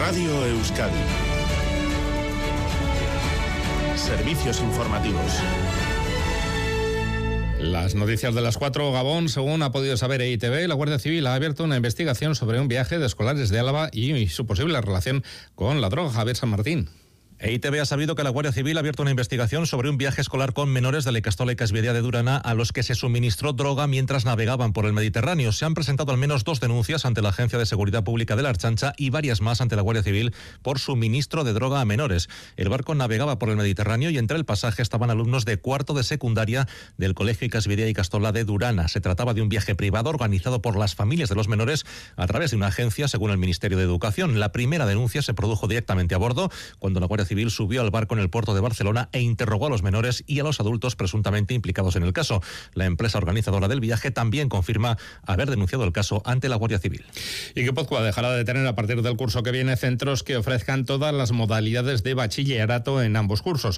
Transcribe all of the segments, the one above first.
Radio Euskadi. Servicios informativos. Las noticias de las 4, Gabón. Según ha podido saber EITV, la Guardia Civil ha abierto una investigación sobre un viaje de escolares de Álava y su posible relación con la droga. Javier San Martín. EITV ha sabido que la Guardia Civil ha abierto una investigación sobre un viaje escolar con menores de la Ikastola Ikasbidea de Durana a los que se suministró droga mientras navegaban por el Mediterráneo. Se han presentado al menos 2 denuncias ante la Agencia de Seguridad Pública de la Ertzaintza y varias más ante la Guardia Civil por suministro de droga a menores. El barco navegaba por el Mediterráneo y entre el pasaje estaban alumnos de cuarto de secundaria del Colegio Ikasbidea Ikastola de Durana. Se trataba de un viaje privado organizado por las familias de los menores a través de una agencia, según el Ministerio de Educación. La primera denuncia se produjo directamente a bordo cuando la Guardia Civil subió al barco en el puerto de Barcelona e interrogó a los menores y a los adultos presuntamente implicados en el caso. La empresa organizadora del viaje también confirma haber denunciado el caso ante la Guardia Civil. Y Guipúzcoa dejará de tener a partir del curso que viene centros que ofrezcan todas las modalidades de bachillerato en ambos cursos.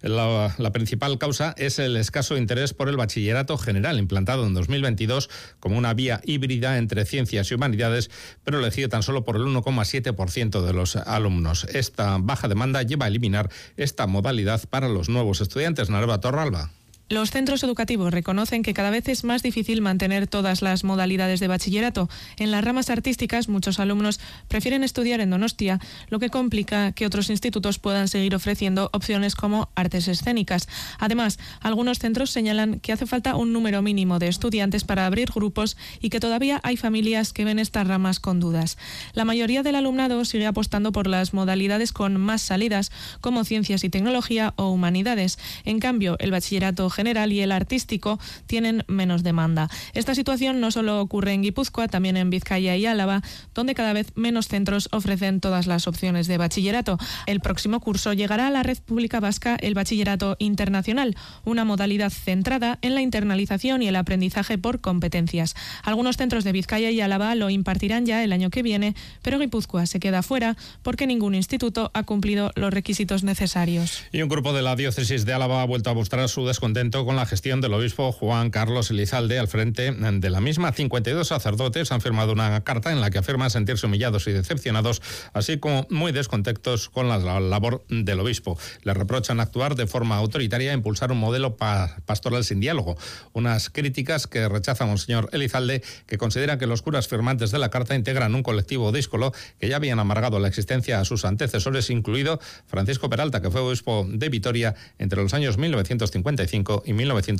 La principal causa es el escaso interés por el bachillerato general, implantado en 2022 como una vía híbrida entre ciencias y humanidades, pero elegido tan solo por el 1,7% de los alumnos. Esta baja demanda lleva a eliminar esta modalidad para los nuevos estudiantes. Narva Torralba. Los centros educativos reconocen que cada vez es más difícil mantener todas las modalidades de bachillerato. En las ramas artísticas, muchos alumnos prefieren estudiar en Donostia, lo que complica que otros institutos puedan seguir ofreciendo opciones como artes escénicas. Además, algunos centros señalan que hace falta un número mínimo de estudiantes para abrir grupos y que todavía hay familias que ven estas ramas con dudas. La mayoría del alumnado sigue apostando por las modalidades con más salidas, como ciencias y tecnología o humanidades. En cambio, el bachillerato general y el artístico tienen menos demanda. Esta situación no solo ocurre en Guipúzcoa, también en Vizcaya y Álava, donde cada vez menos centros ofrecen todas las opciones de bachillerato. El próximo curso llegará a la red pública vasca el bachillerato internacional, una modalidad centrada en la internalización y el aprendizaje por competencias. Algunos centros de Vizcaya y Álava lo impartirán ya el año que viene, pero Guipúzcoa se queda fuera porque ningún instituto ha cumplido los requisitos necesarios. Y un grupo de la diócesis de Álava ha vuelto a mostrar su descontento con la gestión del obispo Juan Carlos Elizalde al frente de la misma. 52 sacerdotes han firmado una carta en la que afirman sentirse humillados y decepcionados, así como muy descontentos con la labor del obispo. Le reprochan actuar de forma autoritaria e impulsar un modelo pastoral sin diálogo. Unas críticas que rechaza Monseñor Elizalde, que considera que los curas firmantes de la carta integran un colectivo díscolo que ya habían amargado la existencia a sus antecesores, incluido Francisco Peralta, que fue obispo de Vitoria entre los años 1955 y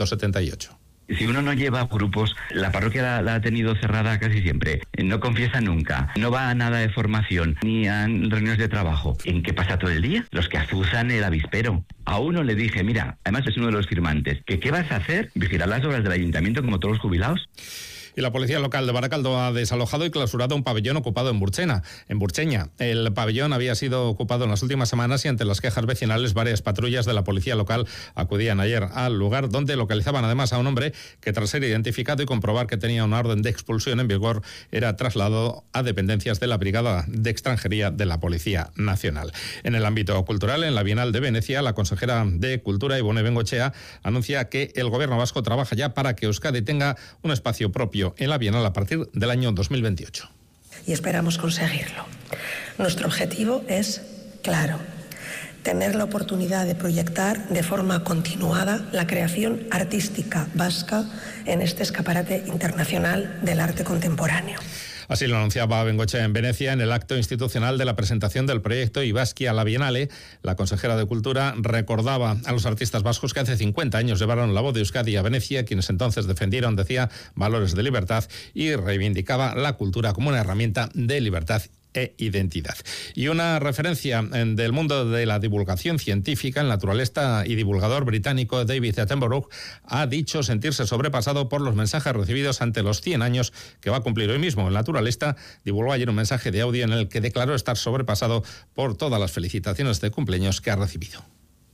1978. Si uno no lleva grupos, la parroquia la ha tenido cerrada casi siempre, no confiesa nunca, no va a nada de formación, ni a reuniones de trabajo. ¿En qué pasa todo el día? Los que azuzan el avispero. A uno le dije, mira, además es uno de los firmantes, que ¿qué vas a hacer? ¿Vigilar las obras del ayuntamiento como todos los jubilados? Y la policía local de Baracaldo ha desalojado y clausurado un pabellón ocupado en Burcheña. El pabellón había sido ocupado en las últimas semanas y ante las quejas vecinales varias patrullas de la policía local acudían ayer al lugar, donde localizaban además a un hombre que, tras ser identificado y comprobar que tenía una orden de expulsión en vigor, era trasladado a dependencias de la Brigada de Extranjería de la Policía Nacional. En el ámbito cultural, en la Bienal de Venecia, la consejera de Cultura, Ivone Bengoechea, anuncia que el gobierno vasco trabaja ya para que Euskadi tenga un espacio propio en la Bienal a partir del año 2028. Y esperamos conseguirlo. Nuestro objetivo es claro: tener la oportunidad de proyectar de forma continuada la creación artística vasca en este escaparate internacional del arte contemporáneo. Así lo anunciaba Bengoechea en Venecia en el acto institucional de la presentación del proyecto Ibaskia a la Bienale. La consejera de Cultura recordaba a los artistas vascos que hace 50 años llevaron la voz de Euskadi a Venecia, quienes entonces defendieron, decía, valores de libertad y reivindicaba la cultura como una herramienta de libertad e identidad. Y una referencia del mundo de la divulgación científica, el naturalista y divulgador británico David Attenborough ha dicho sentirse sobrepasado por los mensajes recibidos ante los 100 años que va a cumplir hoy mismo. El naturalista divulgó ayer un mensaje de audio en el que declaró estar sobrepasado por todas las felicitaciones de cumpleaños que ha recibido.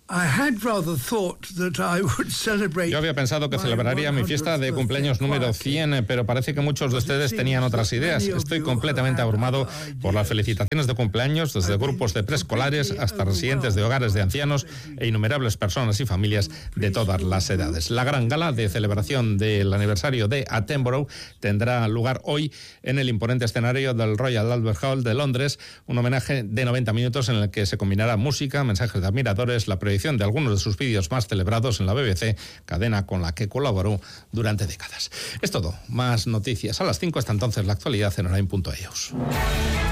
Yo había pensado que celebraría mi fiesta de cumpleaños número 100, pero parece que muchos de ustedes tenían otras ideas. Estoy completamente abrumado por las felicitaciones de cumpleaños, desde grupos de preescolares hasta residentes de hogares de ancianos e innumerables personas y familias de todas las edades. La gran gala de celebración del aniversario de Attenborough tendrá lugar hoy en el imponente escenario del Royal Albert Hall de Londres, un homenaje de 90 minutos en el que se combinará música, mensajes de admiradores, la proyección de algunos de sus vídeos más celebrados en la BBC, cadena con la que colaboró durante décadas. Es todo. Más noticias a las 5. Hasta entonces, la actualidad en Orain.eus.